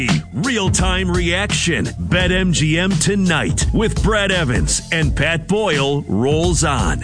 Real-time reaction. BetMGM tonight with Brad Evans and Pat Boyle rolls on.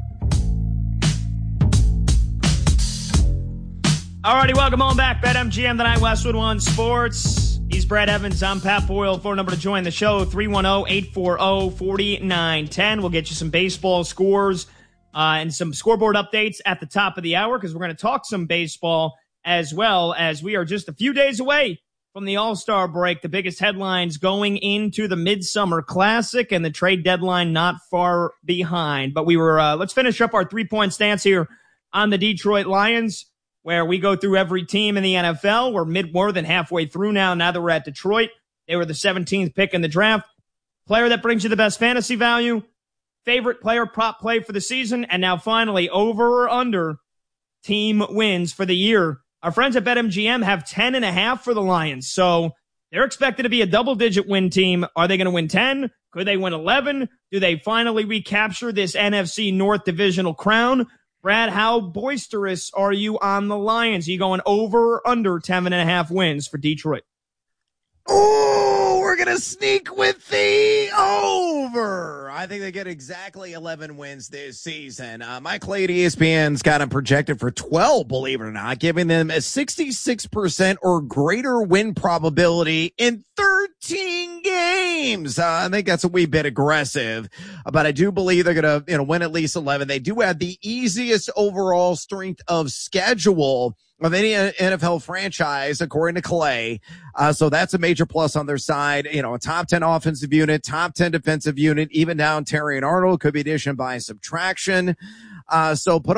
Alrighty, welcome on back. BetMGM tonight, Westwood One Sports. He's Brad Evans. I'm Pat Boyle. Phone number to join the show, 310-840-4910. We'll get you some baseball scores and some scoreboard updates at the top of the hour because we're going to talk some baseball as well as we are just a few days away from the All-Star break. The biggest headlines going into the Midsummer Classic and the trade deadline not far behind. But let's finish up our three-point stance here on the Detroit Lions, where we go through every team in the NFL. We're more than halfway through now that we're at Detroit. They were the 17th pick in the draft. Player that brings you the best fantasy value, favorite player prop play for the season, and now finally over or under team wins for the year. Our friends at BetMGM have 10.5 for the Lions, so they're expected to be a double-digit win team. Are they going to win 10? Could they win 11? Do they finally recapture this NFC North divisional crown? Brad, how boisterous are you on the Lions? Are you going over or under 10.5 wins for Detroit? Oh, we're going to sneak with the over. I think they get exactly 11 wins this season. Mike Clay at ESPN's got them projected for 12, believe it or not, giving them a 66% or greater win probability in 13 games. I think that's a wee bit aggressive, but I do believe they're going to win at least 11. They do have the easiest overall strength of schedule of any NFL franchise, according to Clay. So that's a major plus on their side. A top 10 offensive unit, top 10 defensive unit, even down Terry and Arnold could be addition by subtraction. So put